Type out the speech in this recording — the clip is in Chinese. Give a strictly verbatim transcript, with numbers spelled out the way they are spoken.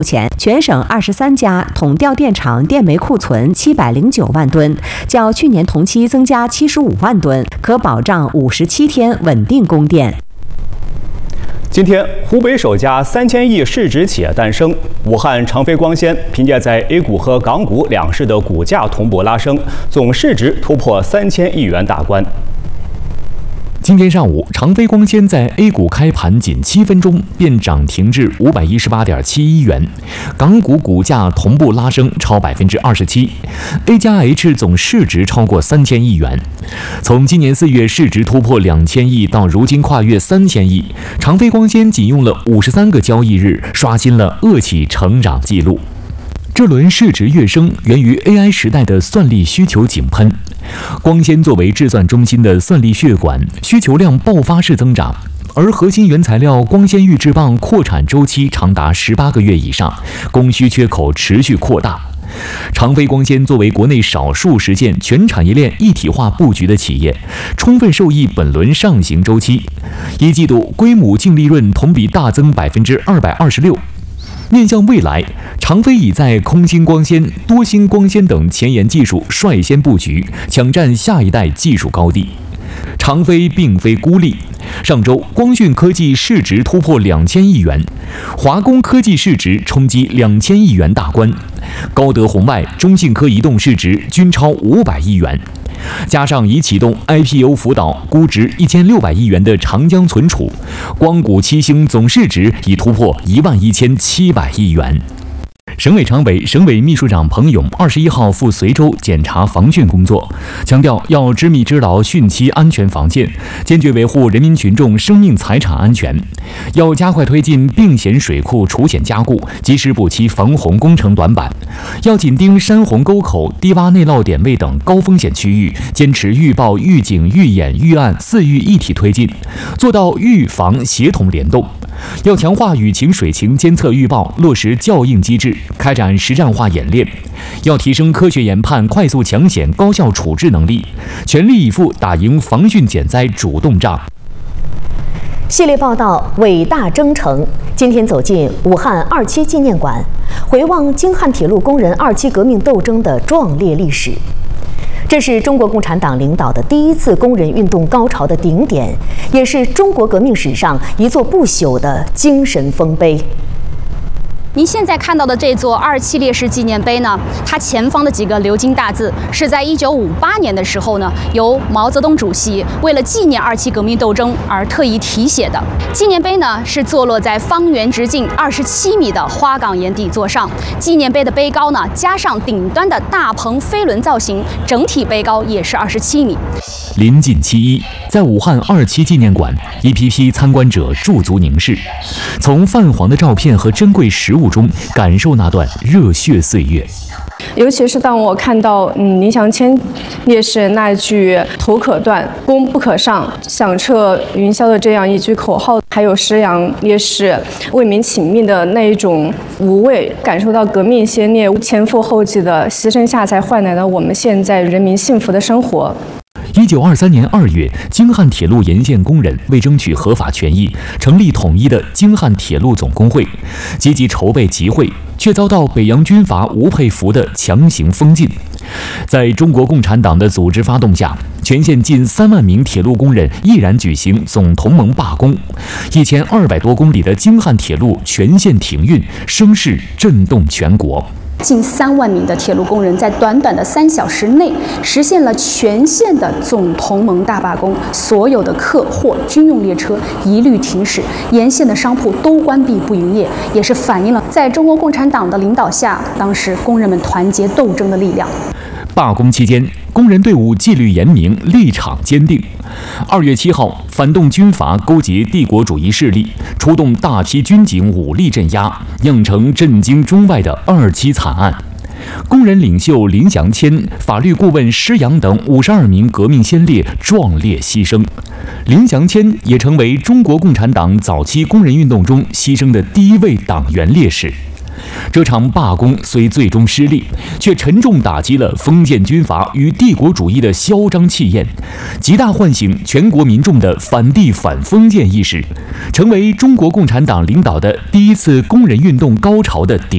前，全省二十三家统调电厂电煤库存七百零九万吨，较去年同期增加七十五万吨，可保障五十七天稳定供电。 今天，湖北首家三千亿市值企业诞生。武汉长飞光纤凭借在 A 股和港股两市的股价同步拉升，总市值突破三千亿元大关。 今天上午，长飞光纤在 A 股开盘仅七分钟便涨停至五百一十八点七一元，港股股价同步拉升超百分之二十七 ，A 加 H 总市值超过三千亿元。从今年四月市值突破两千亿到如今跨越三千亿，长飞光纤仅用了五十三个交易日，刷新了恶企成长记录。这轮市值跃升源于 A I 时代的算力需求井喷。光纤作为制算中心的算力血管，需求量爆发式增长，而核心原材料光纤预制棒扩产周期长达十八个月以上，供需缺口持续扩大。长飞光纤作为国内少数实现全产业链一体化布局的企业，充分受益本轮上行周期。一季度归母净利润同比大增百分之二百二十六。面向未来，长飞已在空芯光纤、多芯光纤等前沿技术率先布局，抢占下一代技术高地。长飞并非孤立，上周光讯科技市值突破两千亿元，华工科技市值冲击两千亿元大关，高德红外、中信科移动市值均超五百亿元。加上已启动 I P O 辅导，估值一千六百亿元的长江存储，光谷七星总市值已突破一万一千七百亿元。省委常委、省委秘书长彭勇二十一号赴随州检查防汛工作，强调要知密知牢汛期安全防建，坚决维护人民群众生命财产安全。要加快推进并险水库除险加固，及时补齐防洪工程短板。要紧盯山洪沟口、低洼内涝点位等高风险区域，坚持预报、预警、预演、预案四预一体推进，做到预防协同联动。要强化雨情水情监测预报，落实校应机制，开展实战化演练。要提升科学研判、快速抢险、高效处置能力，全力以赴打赢防汛减灾主动仗。 系列报道《伟大征程》今天走进武汉二七纪念馆，回望京汉铁路工人二七革命斗争的壮烈历史。这是中国共产党领导的第一次工人运动高潮的顶点，也是中国革命史上一座不朽的精神丰碑。 您现在看到的这座二七烈士纪念碑呢，它前方的几个鎏金大字是在一九五八年的时候呢，由毛泽东主席为了纪念二七革命斗争而特意题写的。纪念碑呢是坐落在方圆直径二十七米的花岗岩底座上，纪念碑的碑高呢加上顶端的大棚飞轮造型，整体碑高也是二十七米。 临近七一，在武汉二七纪念馆，一批批参观者驻足凝视，从泛黄的照片和珍贵实物中感受那段热血岁月。 尤其是当我看到嗯林祥谦烈士那句“头可断，功不可上，响彻云霄”的这样一句口号，还有石阳烈士为民请命的那一种无畏，感受到革命先烈前赴后继的牺牲下，才换来了我们现在人民幸福的生活。 一九二三年二月，京汉铁路沿线工人为争取合法权益，成立统一的京汉铁路总工会，积极筹备集会，却遭到北洋军阀吴佩孚的强行封禁。在中国共产党的组织发动下，全县近三万名铁路工人毅然举行总同盟罢工，一千二百多公里的京汉铁路全线停运，声势震动全国。 近三万名的铁路工人在短短的三小时内实现了全线的总同盟大罢工，所有的客货军用列车一律停驶，沿线的商铺都关闭不营业，也是反映了在中国共产党的领导下，当时工人们团结斗争的力量。 罢工期间，工人队伍纪律严明，立场坚定。二月七号，反动军阀勾结帝国主义势力，出动大批军警武力镇压，酿成震惊中外的二七惨案。工人领袖林祥谦、法律顾问施洋等五十二名革命先烈壮烈牺牲。林祥谦也成为中国共产党早期工人运动中牺牲的第一位党员烈士。这场罢工虽最终失利，却沉重打击了封建军阀与帝国主义的嚣张气焰，极大唤醒全国民众的反帝反封建意识，成为中国共产党领导的第一次工人运动高潮的顶